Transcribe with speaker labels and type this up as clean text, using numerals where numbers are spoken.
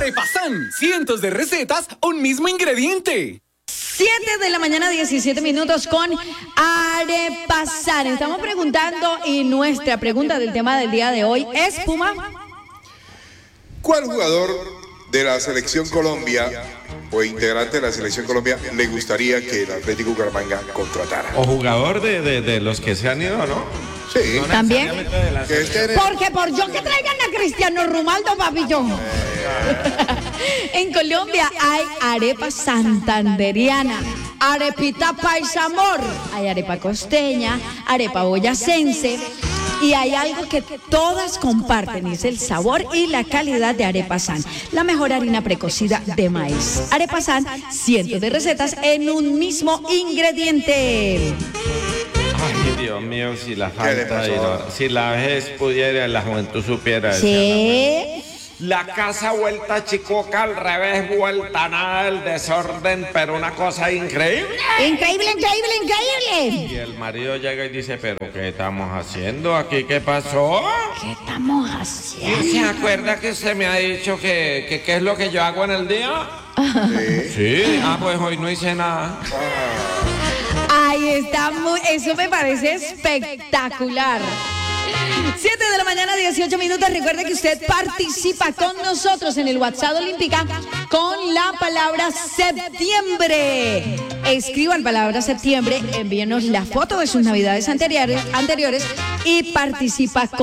Speaker 1: Arepasan, cientos de recetas, un mismo ingrediente.
Speaker 2: 7 de la mañana, 17 minutos con Arepasan. Estamos preguntando y nuestra pregunta del tema del día de hoy es, Puma,
Speaker 3: ¿cuál jugador de la Selección Colombia o integrante de la Selección Colombia le gustaría que el Atlético Bucaramanga contratara?
Speaker 4: O jugador de los que se han ido, ¿no?
Speaker 3: Sí.
Speaker 2: también.
Speaker 3: Que
Speaker 2: Por yo que traigan a Cristiano Ronaldo, papillo. En Colombia hay arepa santanderiana, arepita paisa amor, hay arepa costeña, arepa boyacense. Y hay algo que todas comparten, es el sabor y la calidad de Arepasan, la mejor harina precocida de maíz. Arepasan, cientos de recetas en un mismo ingrediente.
Speaker 4: Ay, Dios mío, si la falta, si la vejez pudiera, la juventud supiera.
Speaker 2: Sí.
Speaker 4: La casa vuelta chicoca, al revés, vuelta nada, el desorden, pero una cosa increíble.
Speaker 2: Increíble, increíble, increíble.
Speaker 4: Y el marido llega y dice, ¿pero qué estamos haciendo aquí? ¿Qué pasó?
Speaker 2: ¿Qué estamos haciendo?
Speaker 4: ¿Y se acuerda que usted me ha dicho que qué es lo que yo hago en el día? Sí. Pues hoy no hice nada.
Speaker 2: Ahí está, eso me parece espectacular. 7 de la mañana, 18 minutos. Recuerde que usted participa con nosotros en el WhatsApp Olímpica con la palabra septiembre. Escriban palabra septiembre, envíenos la foto de sus navidades anteriores y participa con